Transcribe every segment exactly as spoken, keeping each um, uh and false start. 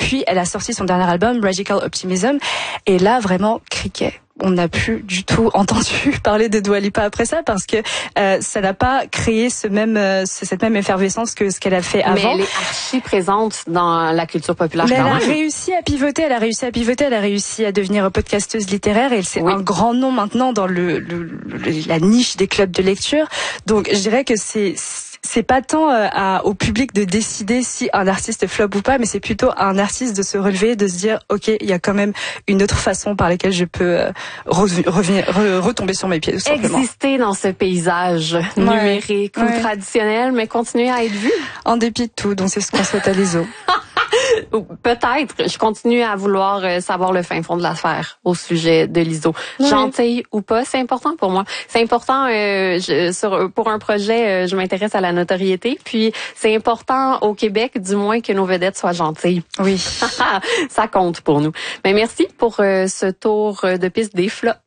puis elle a sorti son dernier album, Radical Optimism, et là vraiment criquet. On n'a plus du tout entendu parler de Dua Lipa après ça parce que euh, ça n'a pas créé ce même euh, cette même effervescence que ce qu'elle a fait avant. Mais elle est archi présente dans la culture populaire. Mais quand elle même. a réussi à pivoter, elle a réussi à pivoter, elle a réussi à devenir podcasteuse littéraire et c'est oui. un grand nom maintenant dans le, le, le la niche des clubs de lecture. Donc je dirais que c'est c'est pas tant euh, à, au public de décider si un artiste flop ou pas, mais c'est plutôt à un artiste de se relever, de se dire ok, il y a quand même une autre façon par laquelle je peux euh, revenir, re, retomber sur mes pieds. Tout simplement. Exister dans ce paysage ouais. numérique ou ouais. traditionnel, mais continuer à être vu. En dépit de tout, donc c'est ce qu'on souhaite à l'I S O. Peut-être. Je continue à vouloir euh, savoir le fin fond de l'affaire au sujet de l'I S O. Oui. Gentille ou pas, c'est important pour moi. C'est important euh, je, sur, pour un projet, euh, je m'intéresse à la notoriété. Puis c'est important au Québec, du moins, que nos vedettes soient gentilles. Oui. Ça compte pour nous. Mais merci pour euh, ce tour de piste des flops.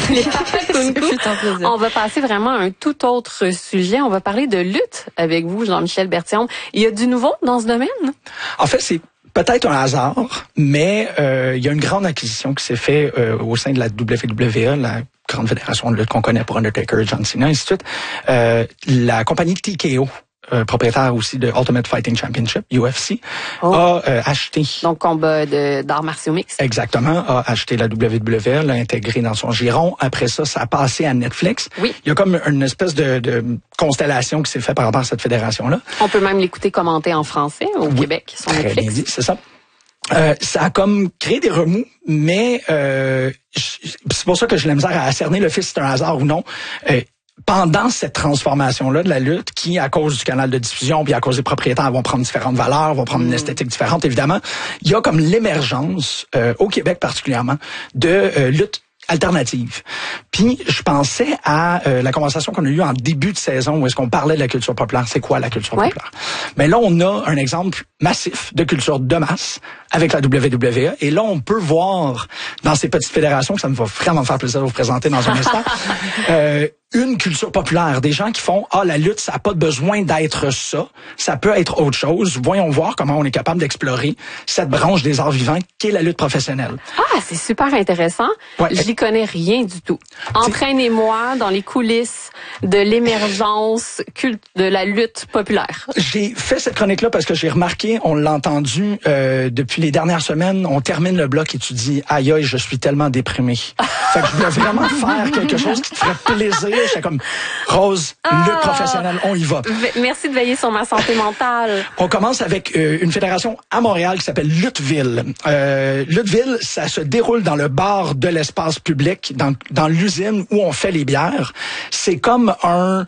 On va passer vraiment à un tout autre sujet. On va parler de lutte avec vous, Jean-Michel Berthiaume. Il y a du nouveau dans ce domaine? En fait, c'est peut-être un hasard, mais euh, il y a une grande acquisition qui s'est faite euh, au sein de la W W E, la grande fédération de lutte qu'on connaît pour Undertaker, John Cena, ainsi de suite. Euh, la compagnie T K O, euh, propriétaire aussi de Ultimate Fighting Championship, U F C, oh. a euh, acheté... Donc, combat de, d'arts martiaux mixtes. Exactement, a acheté la W W E, l'a intégré dans son giron. Après ça, ça a passé à Netflix. Oui. Il y a comme une espèce de, de constellation qui s'est faite par rapport à cette fédération-là. On peut même l'écouter commenter en français au oui, Québec, sur Netflix. Très bien dit, c'est ça. Euh, ça a comme créé des remous, mais euh, c'est pour ça que j'ai la misère à cerner le fait si c'est un hasard ou non. Euh, Pendant cette transformation-là de la lutte, qui, à cause du canal de diffusion, puis à cause des propriétaires, vont prendre différentes valeurs, vont prendre mmh. une esthétique différente, évidemment, il y a comme l'émergence, euh, au Québec particulièrement, de euh, lutte alternative. Puis je pensais à euh, la conversation qu'on a eue en début de saison où est-ce qu'on parlait de la culture populaire. C'est quoi la culture ouais. populaire? Mais là, on a un exemple massif de culture de masse avec la W W E. Et là, on peut voir dans ces petites fédérations, que ça me va vraiment faire plaisir de vous présenter dans un instant, euh, une culture populaire. Des gens qui font « Ah, la lutte, ça n'a pas besoin d'être ça. Ça peut être autre chose. Voyons voir comment on est capable d'explorer cette branche des arts vivants qu'est la lutte professionnelle. » Ah, c'est super intéressant. Ouais. Je n'y connais rien du tout. Entraînez-moi dans les coulisses de l'émergence culte de la lutte populaire. J'ai fait cette chronique-là parce que j'ai remarqué, on l'a entendu euh, depuis les dernières semaines, on termine le bloc et tu dis « Aïe, aïe, je suis tellement déprimé. » Fait que je voulais vraiment faire quelque chose qui te ferait plaisir. J'étais comme, Rose, une lutte ah, professionnelle, on y va. Merci de veiller sur ma santé mentale. On commence avec euh, une fédération à Montréal qui s'appelle Lutteville. Euh, Lutteville, ça se déroule dans le bar de l'espace public, dans, dans l'usine où on fait les bières. C'est comme un...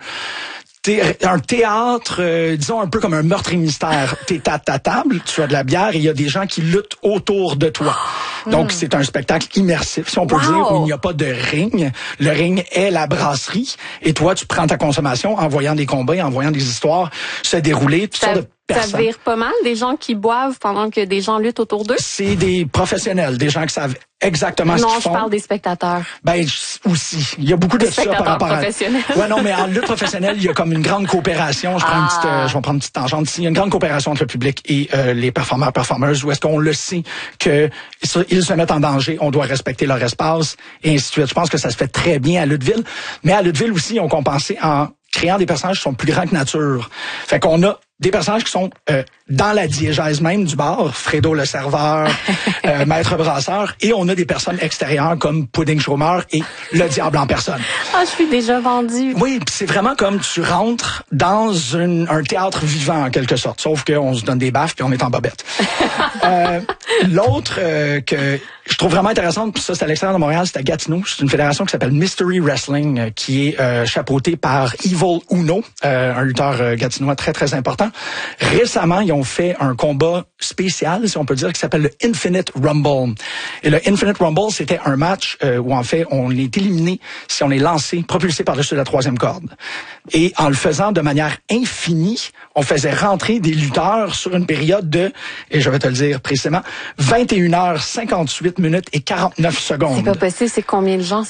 un théâtre, euh, disons un peu comme un meurtre et mystère. T'es à ta table, tu as de la bière et il y a des gens qui luttent autour de toi. Donc, mm. c'est un spectacle immersif, si on peut wow. dire, où il n'y a pas de ring. Le ring est la brasserie et toi, tu prends ta consommation en voyant des combats, en voyant des histoires se dérouler. Toutes sortes de personnes. Ça vire pas mal, des gens qui boivent pendant que des gens luttent autour d'eux? C'est des professionnels, des gens qui savent exactement non, ce qu'ils font. Non, je parle des spectateurs. Ben, aussi. Il y a beaucoup des de ça par rapport à... professionnels. Ouais, non, mais en lutte professionnelle, il y a comme une grande coopération. Je prends ah. une petite, euh, je vais prendre une petite tangente ici. Il y a une grande coopération entre le public et euh, les performeurs, performeuses, où est-ce qu'on le sait que ils se mettent en danger, on doit respecter leur espace, et ainsi de suite. Je pense que ça se fait très bien à Lutteville. Mais à Lutteville aussi, ils ont compensé en créant des personnages qui sont plus grands que nature. Fait qu'on a des personnages qui sont euh, dans la diégèse même du bar, Fredo le serveur, euh, maître brasseur, et on a des personnes extérieures comme Pudding Chômeur et le diable en personne. Ah, je suis déjà vendue. Oui, c'est vraiment comme tu rentres dans une, un théâtre vivant en quelque sorte, sauf qu'on se donne des baffes puis on est en bobette. euh, l'autre euh, que je trouve vraiment intéressante, puis ça c'est à l'extérieur de Montréal, c'est à Gatineau, c'est une fédération qui s'appelle Mystery Wrestling, euh, qui est euh, chapeautée par Evil Uno, euh, un lutteur euh, gatinois très très important. Récemment, ils ont fait un combat spécial, si on peut dire, qui s'appelle le Infinite Rumble. Et le Infinite Rumble, c'était un match euh, où en fait, on est éliminé si on est lancé, propulsé par-dessus la troisième corde. Et en le faisant de manière infinie, on faisait rentrer des lutteurs sur une période de, et je vais te le dire précisément, vingt et une heures cinquante-huit minutes et quarante-neuf secondes. C'est pas possible, c'est combien de gens ça?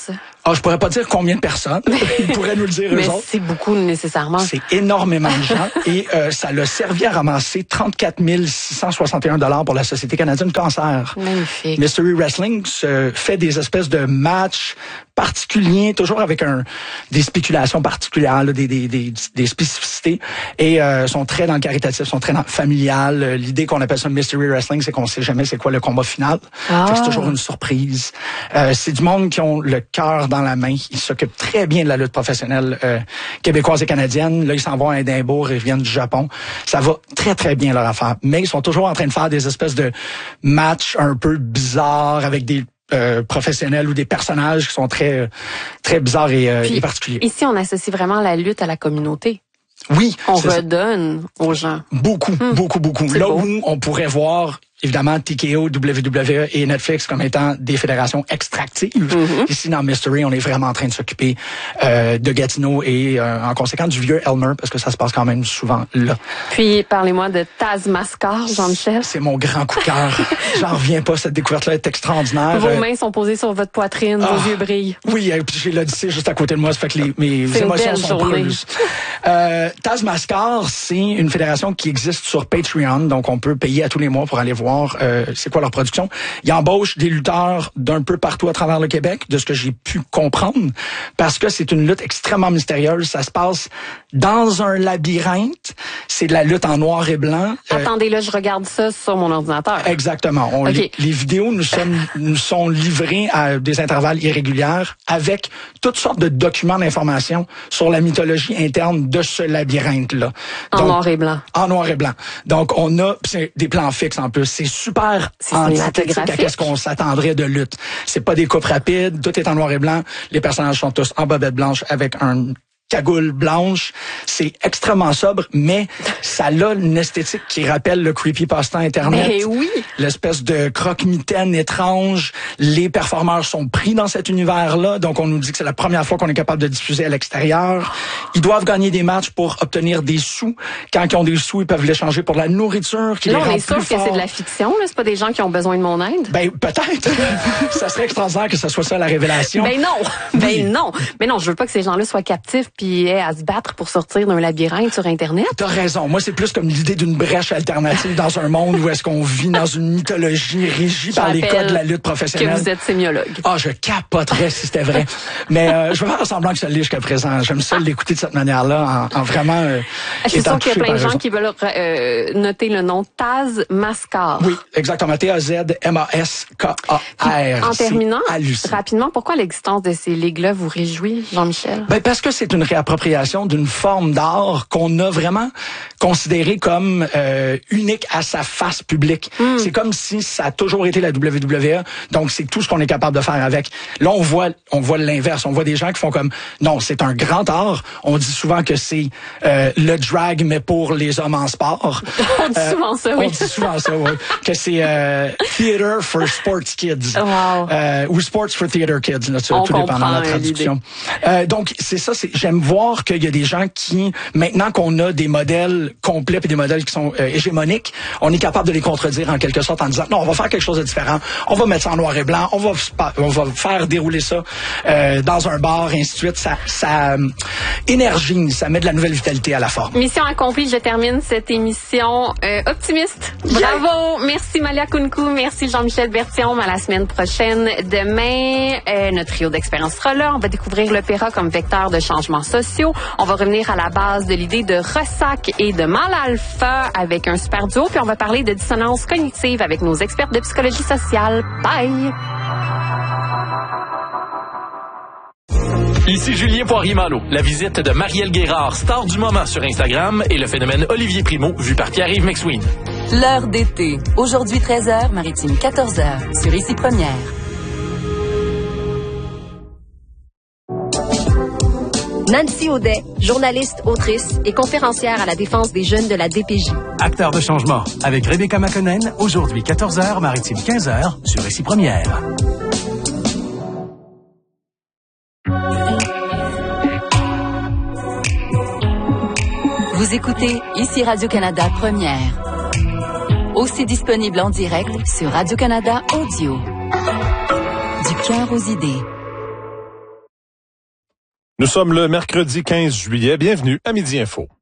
Ah, je pourrais pas dire combien de personnes. Ils pourraient nous le dire eux Mais autres. c'est beaucoup nécessairement. C'est énormément de gens. Et euh, ça l'a servi à ramasser trente-quatre mille six cent soixante et un dollars pour la Société canadienne du cancer. Magnifique. Mystery Wrestling se fait des espèces de matchs particuliers, toujours avec un des spéculations particulières, là, des, des, des, des spécificités, et euh, sont très dans le caritatif, sont très dans le familial. L'idée qu'on appelle ça Mystery Wrestling, c'est qu'on sait jamais c'est quoi le combat final. Ah. C'est toujours une surprise. Euh, c'est du monde qui ont le cœur dans la main. Ils s'occupent très bien de la lutte professionnelle euh, québécoise et canadienne. Là, ils s'en vont à Édimbourg, ils viennent du Japon. Ça va très, très bien leur affaire. Mais ils sont toujours en train de faire des espèces de matchs un peu bizarres avec des Euh, professionnels ou des personnages qui sont très très bizarres et, euh, Puis, et particuliers. Ici, on associe vraiment la lutte à la communauté. Oui, On c'est redonne ça. aux gens. Beaucoup, hum. beaucoup, beaucoup. C'est Là beau. où on pourrait voir évidemment T K O, W W E et Netflix comme étant des fédérations extractives. Mm-hmm. Ici, dans Mystery, on est vraiment en train de s'occuper euh, de Gatineau et euh, en conséquence du vieux Elmer, parce que ça se passe quand même souvent là. Puis, parlez-moi de Taz Mascar, Jean-Michel. C'est mon grand coup de cœur. J'en reviens pas, cette découverte-là est extraordinaire. Vos mains sont posées sur votre poitrine, ah, vos yeux brillent. Oui, et puis j'ai l'Odyssée juste à côté de moi, ça fait que les, mes c'est émotions une belle sont journée. prises. Euh, Taz Mascar, c'est une fédération qui existe sur Patreon, donc on peut payer à tous les mois pour aller voir euh, c'est quoi leur production. Ils embauchent des lutteurs d'un peu partout à travers le Québec, de ce que j'ai pu comprendre, parce que c'est une lutte extrêmement mystérieuse. Ça se passe dans un labyrinthe. C'est de la lutte en noir et blanc. Attendez, là, je regarde ça sur mon ordinateur. Exactement. On, okay. les, les vidéos nous, sommes, nous sont livrées à des intervalles irréguliers avec toutes sortes de documents d'information sur la mythologie interne de ce labyrinthe-là. En Donc, noir et blanc. En noir et blanc. Donc, on a c'est des plans fixes en plus. C'est super antithétique à qu'est-ce qu'on s'attendrait de lutte. C'est pas des coupes rapides, tout est en noir et blanc. Les personnages sont tous en bobette blanche avec un cagoule blanche. C'est extrêmement sobre, mais ça a une esthétique qui rappelle le creepypasta Internet. Mais oui! L'espèce de croque-mitaine étrange. Les performeurs sont pris dans cet univers-là, donc on nous dit que c'est la première fois qu'on est capable de diffuser à l'extérieur. Ils doivent gagner des matchs pour obtenir des sous. Quand ils ont des sous, ils peuvent l'échanger pour de la nourriture qui là, les on rend est sûr plus que forts. c'est de la fiction, là. C'est pas des gens qui ont besoin de mon aide. Ben, peut-être. Ça serait extraordinaire que ce soit ça la révélation. Ben non! Oui. Ben non! Mais non, je veux pas que ces gens-là soient captifs puis aient à se battre pour sortir d'un labyrinthe sur Internet. T'as raison. Moi, c'est plus comme l'idée d'une brèche alternative dans un monde où est-ce qu'on vit dans une mythologie régie par les codes de la lutte professionnelle. Que vous êtes sémiologue. Ah, oh, je capoterais si c'était vrai. Mais euh, je vais faire semblant que ça l'est jusqu'à présent. J'aime ça l'écouter de cette manière-là, en, en vraiment euh, Je suis sûre qu'il y a plein de gens raison. qui veulent euh, noter le nom Taz Mascar. Oui, exactement. T A Z M A S K A R. En terminant, hallucinant. rapidement, pourquoi l'existence de ces ligues-là vous réjouit, Jean-Michel? Ben parce que c'est une réappropriation d'une forme d'art qu'on a vraiment considérée comme euh, unique à sa face publique. Mm. C'est comme si ça a toujours été la W W E, donc c'est tout ce qu'on est capable de faire avec. Là, on voit, on voit l'inverse. On voit des gens qui font comme, non, c'est un grand art. On dit souvent que c'est euh, le drag, mais pour les hommes en sport. On dit euh, souvent ça, oui. On dit souvent ça, oui. Que c'est euh, theater for sports kids. Wow. Euh, ou sports for theater kids, là, on tout dépendant de la traduction. Euh, donc, c'est ça, c'est, j'aime voir qu'il y a des gens qui, maintenant qu'on a des modèles complets et des modèles qui sont euh, hégémoniques, on est capable de les contredire en quelque sorte en disant, non, on va faire quelque chose de différent, on va mettre ça en noir et blanc, on va, on va faire dérouler ça euh, dans un bar, et ainsi de suite. Ça, ça euh, énergie, ça met de la nouvelle vitalité à la forme. Mission accomplie, je termine cette émission euh, optimiste. Bravo! Yeah. Merci Malia Kunku, merci Jean-Michel Berthiaume. À la semaine prochaine. Demain, euh, notre trio d'expérience sera là. On va découvrir l'opéra comme vecteur de changements sociaux. On va revenir à la base de l'idée de ressac et de mal alpha avec un super duo. Puis on va parler de dissonance cognitive avec nos experts de psychologie sociale. Bye! Ici Julien Poirier-Malo. La visite de Marielle Guérard, star du moment sur Instagram, et le phénomène Olivier Primo, vu par Pierre-Yves McSween. L'heure d'été. Aujourd'hui treize heures, Maritime quatorze heures, sur Ici Première. Nancy Audet, journaliste, autrice et conférencière à la défense des jeunes de la D P J. Acteur de changement, avec Rebecca McConnell, aujourd'hui quatorze heures, Maritime quinze heures, sur Ici Première. Vous écoutez Ici Radio-Canada Première. Aussi disponible en direct sur Radio-Canada Audio. Du cœur aux idées. Nous sommes le mercredi quinze juillet. Bienvenue à Midi Info.